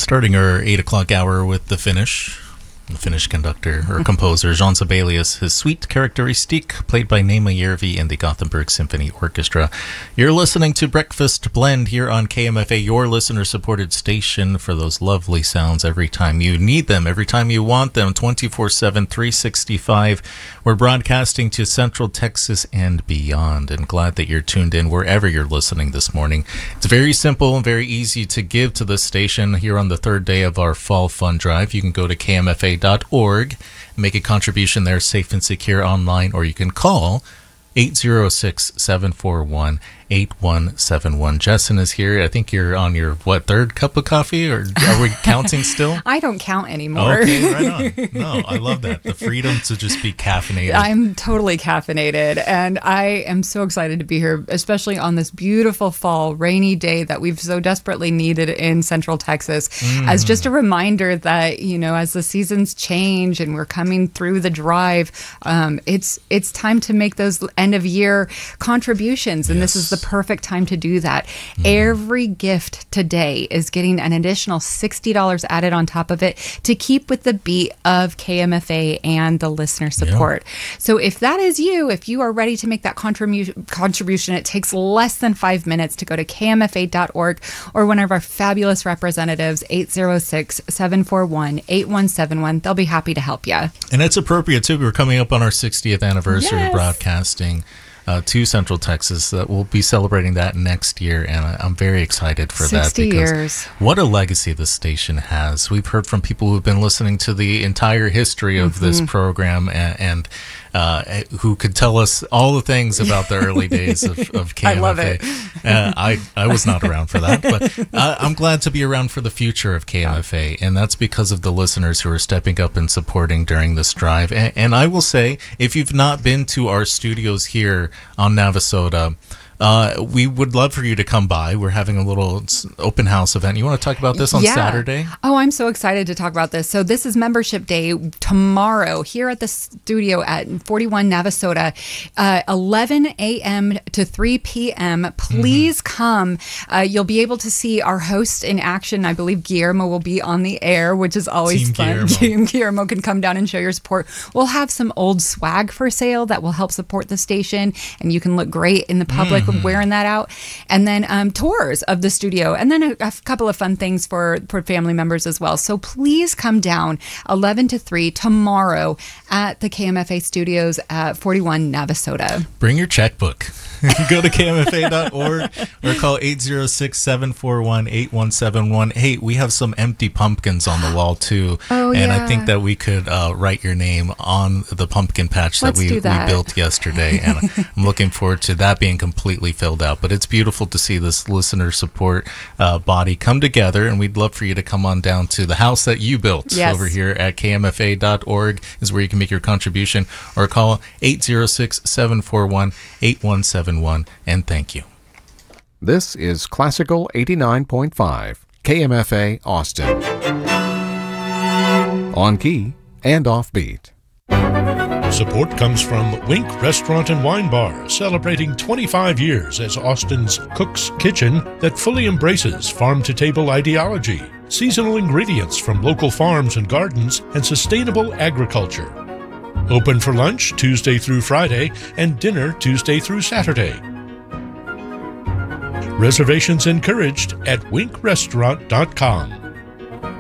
Starting our 8 o'clock hour with the Finnish conductor or composer Jean Sibelius, his Suite Charakteristique, played by Neema Järvi and the Gothenburg Symphony Orchestra. You're listening to Breakfast Blend here on KMFA, your listener-supported station for those lovely sounds every time you need them, every time you want them, 24/7, 365. We're broadcasting to Central Texas and beyond, and glad that you're tuned in wherever you're listening this morning. It's very simple and very easy to give to this station here on the third day of our Fall Fund Drive. You can go to KMFA.org, make a contribution there, safe and secure online, or you can call 806-741-8171. Jessen is here. I think you're on your, third cup of coffee, or are we counting still? I don't count anymore. Okay, right on. No, I love that. The freedom to just be caffeinated. I'm totally caffeinated, and I am so excited to be here, especially on this beautiful fall, rainy day that we've so desperately needed in Central Texas, as just a reminder that, as the seasons change and we're coming through the drive, it's time to make those end of year contributions, and this is the perfect time to do that. Every gift today is getting an additional $60 added on top of it to keep with the beat of KMFA and the listener support. So if that is you, if you are ready to make that contribution, it takes less than 5 minutes to go to KMFA.org or one of our fabulous representatives, 806-741-8171. They'll be happy to help you. And it's appropriate too. We're coming up on our 60th anniversary of broadcasting to Central Texas. We'll be celebrating that next year, and I'm very excited for that. 60 years. What a legacy this station has. We've heard from people who've been listening to the entire history of this program and who could tell us all the things about the early days of KMFA. I love it. I was not around for that, but I'm glad to be around for the future of KMFA, and that's because of the listeners who are stepping up and supporting during this drive. And I will say, if you've not been to our studios here on Navasota, we would love for you to come by. We're having a little open house event. You want to talk about this on Saturday? Oh, I'm so excited to talk about this. So this is Membership Day tomorrow here at the studio at 41 Navasota, 11 a.m. to 3 p.m. Please come. You'll be able to see our host in action. I believe Guillermo will be on the air, which is always fun. Guillermo can come down and show your support. We'll have some old swag for sale that will help support the station, and you can look great in the public wearing that out, and then tours of the studio, and then a couple of fun things for family members as well. So please come down 11 to 3 tomorrow at the KMFA studios at 41 Navasota. Bring your checkbook. Go to KMFA.org or call 806-741-8171. Hey, we have some empty pumpkins on the wall too. And I think that we could write your name on the pumpkin patch that we built yesterday. And I'm looking forward to that being completely filled out. But it's beautiful to see this listener support body come together, and we'd love for you to come on down to the house that you built over here at KMFA.org is where you can make your contribution, or call 806-741-8171. And thank you. This is Classical 89.5 KMFA Austin. On key and off beat. Support comes from Wink Restaurant and Wine Bar, celebrating 25 years as Austin's Cook's Kitchen that fully embraces farm-to-table ideology, seasonal ingredients from local farms and gardens, and sustainable agriculture. Open for lunch Tuesday through Friday and dinner Tuesday through Saturday. Reservations encouraged at winkrestaurant.com.